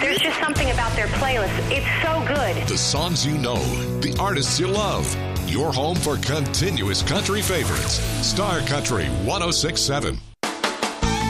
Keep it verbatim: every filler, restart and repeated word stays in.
There's just something about their playlist. It's so good. The songs you know, the artists you love. Your home for continuous country favorites. Star Country one oh six point seven.